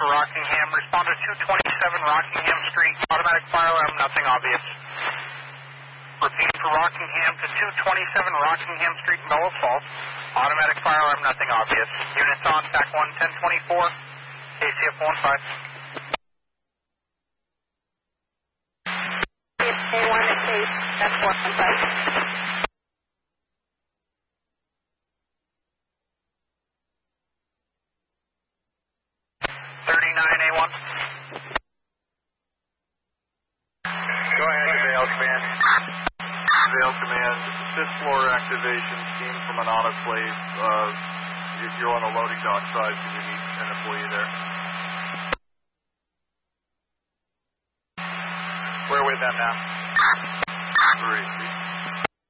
for Rockingham. Respond to 227 Rockingham Street. Automatic fire alarm, nothing obvious. Repeat for Rockingham to 227 Rockingham Street, Bellows Falls. Automatic fire alarm, nothing obvious. Units on, TAC 1, 1024, KCF 15. A1 at base, that's 415. 39A1. Go ahead, Vail Command. Vail Command, fifth floor activation, steam from an autoclave. If you're on the loading dock side, can you meet an employee there? Where are we at that now? 3.